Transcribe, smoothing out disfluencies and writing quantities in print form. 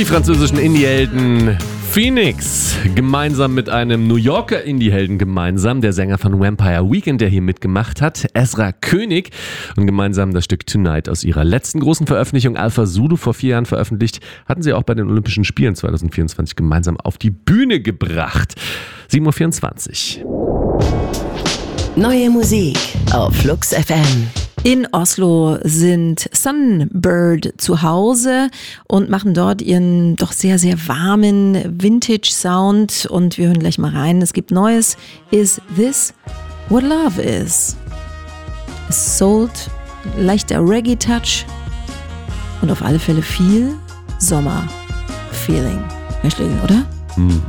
Die französischen Indie-Helden Phoenix, gemeinsam mit einem New Yorker Indie-Helden gemeinsam, der Sänger von Vampire Weekend, der hier mitgemacht hat, Ezra König, und gemeinsam das Stück Tonight aus ihrer letzten großen Veröffentlichung Alpha Zulu vor 4 Jahren veröffentlicht, hatten sie auch bei den Olympischen Spielen 2024 gemeinsam auf die Bühne gebracht. 7.24 Uhr. Neue Musik auf Flux FM. In Oslo sind Sunbird zu Hause und machen dort ihren doch sehr, sehr warmen Vintage-Sound. Und wir hören gleich mal rein. Es gibt Neues. Is This What Love Is? Soul, leichter Reggae-Touch und auf alle Fälle viel Sommer-Feeling. Herr Schlegel, oder?